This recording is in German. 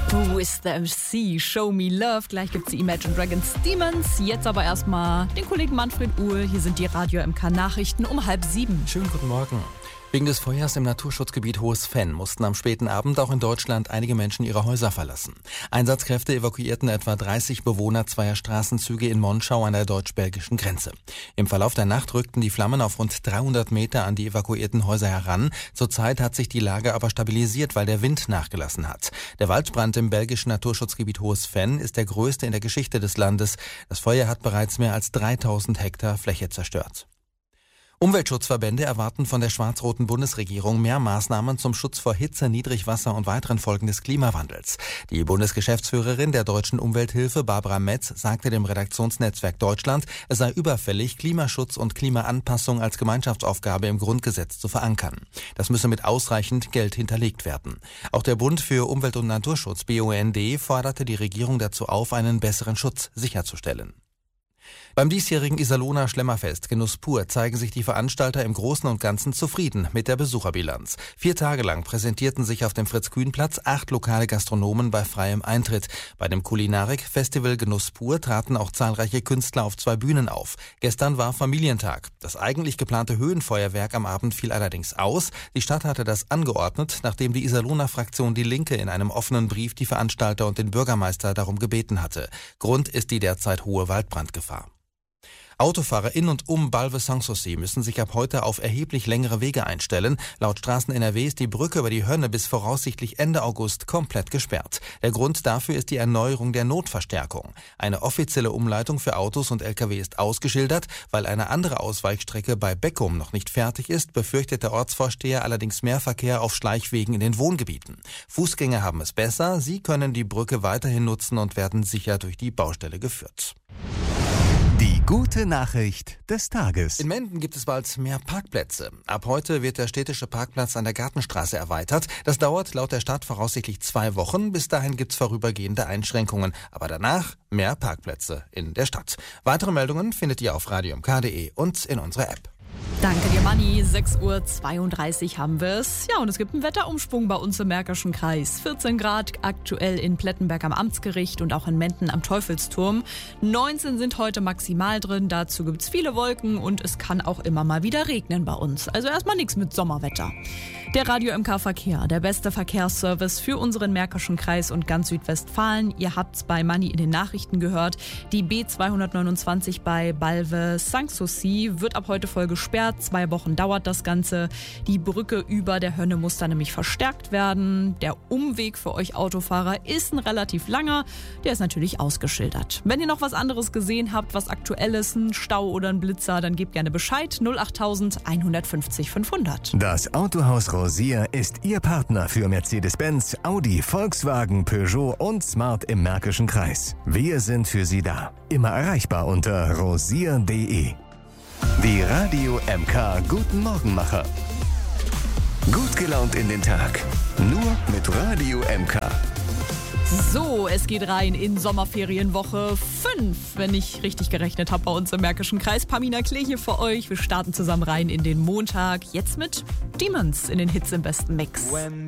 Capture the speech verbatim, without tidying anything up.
Who is the M C? Show Me Love. Gleich gibt's die Imagine Dragons Demons. Jetzt aber erstmal den Kollegen Manfred Uhl. Hier sind die Radio M K Nachrichten um halb sieben. Schönen guten Morgen. Wegen des Feuers im Naturschutzgebiet Hohes Venn mussten am späten Abend auch in Deutschland einige Menschen ihre Häuser verlassen. Einsatzkräfte evakuierten etwa dreißig Bewohner zweier Straßenzüge in Monschau an der deutsch-belgischen Grenze. Im Verlauf der Nacht rückten die Flammen auf rund dreihundert Meter an die evakuierten Häuser heran. Zurzeit hat sich die Lage aber stabilisiert, weil der Wind nachgelassen hat. Der Waldbrand im belgischen Naturschutzgebiet Hohes Venn ist der größte in der Geschichte des Landes. Das Feuer hat bereits mehr als dreitausend Hektar Fläche zerstört. Umweltschutzverbände erwarten von der schwarz-roten Bundesregierung mehr Maßnahmen zum Schutz vor Hitze, Niedrigwasser und weiteren Folgen des Klimawandels. Die Bundesgeschäftsführerin der Deutschen Umwelthilfe, Barbara Metz, sagte dem Redaktionsnetzwerk Deutschland, es sei überfällig, Klimaschutz und Klimaanpassung als Gemeinschaftsaufgabe im Grundgesetz zu verankern. Das müsse mit ausreichend Geld hinterlegt werden. Auch der Bund für Umwelt- und Naturschutz, B U N D, forderte die Regierung dazu auf, einen besseren Schutz sicherzustellen. Beim diesjährigen Iserlohner Schlemmerfest Genuss pur zeigen sich die Veranstalter im Großen und Ganzen zufrieden mit der Besucherbilanz. Vier Tage lang präsentierten sich auf dem Fritz-Kühn-Platz acht lokale Gastronomen bei freiem Eintritt. Bei dem Kulinarik-Festival Genuss pur traten auch zahlreiche Künstler auf zwei Bühnen auf. Gestern war Familientag. Das eigentlich geplante Höhenfeuerwerk am Abend fiel allerdings aus. Die Stadt hatte das angeordnet, nachdem die Iserlohner Fraktion Die Linke in einem offenen Brief die Veranstalter und den Bürgermeister darum gebeten hatte. Grund ist die derzeit hohe Waldbrandgefahr. Autofahrer in und um Balve-Sanssouci müssen sich ab heute auf erheblich längere Wege einstellen. Laut Straßen N R W ist die Brücke über die Hönne bis voraussichtlich Ende August komplett gesperrt. Der Grund dafür ist die Erneuerung der Notverstärkung. Eine offizielle Umleitung für Autos und L K W ist ausgeschildert. Weil eine andere Ausweichstrecke bei Beckum noch nicht fertig ist, befürchtet der Ortsvorsteher allerdings mehr Verkehr auf Schleichwegen in den Wohngebieten. Fußgänger haben es besser. Sie können die Brücke weiterhin nutzen und werden sicher durch die Baustelle geführt. Die gute Nachricht des Tages. In Menden gibt es bald mehr Parkplätze. Ab heute wird der städtische Parkplatz an der Gartenstraße erweitert. Das dauert laut der Stadt voraussichtlich zwei Wochen. Bis dahin gibt es vorübergehende Einschränkungen. Aber danach mehr Parkplätze in der Stadt. Weitere Meldungen findet ihr auf radio m k punkt d e und in unserer App. Danke dir, Manni. sechs Uhr zweiunddreißig haben wir es. Ja, und es gibt einen Wetterumschwung bei uns im Märkischen Kreis. vierzehn Grad aktuell in Plettenberg am Amtsgericht und auch in Menden am Teufelsturm. neunzehn sind heute maximal drin. Dazu gibt's viele Wolken und es kann auch immer mal wieder regnen bei uns. Also erstmal nichts mit Sommerwetter. Der Radio M K Verkehr, der beste Verkehrsservice für unseren Märkischen Kreis und ganz Südwestfalen. Ihr habt's bei Manni in den Nachrichten gehört. Die B zweihundertneunundzwanzig bei Balve-Sanssouci wird ab heute voll gesperrt. Zwei Wochen dauert das Ganze. Die Brücke über der Hönne muss dann nämlich verstärkt werden. Der Umweg für euch Autofahrer ist ein relativ langer. Der ist natürlich ausgeschildert. Wenn ihr noch was anderes gesehen habt, was aktuell ist, ein Stau oder ein Blitzer, dann gebt gerne Bescheid. null acht eins fünf null fünfhundert. Das Autohaus Rosier ist Ihr Partner für Mercedes-Benz, Audi, Volkswagen, Peugeot und Smart im Märkischen Kreis. Wir sind für Sie da. Immer erreichbar unter rosier punkt d e. Die Radio M K Guten Morgenmacher. Gut gelaunt in den Tag. Nur mit Radio M K. So, es geht rein in Sommerferienwoche fünf, wenn ich richtig gerechnet habe bei uns im Märkischen Kreis. Pamina Klee hier für euch. Wir starten zusammen rein in den Montag. Jetzt mit Demons in den Hits im besten Mix.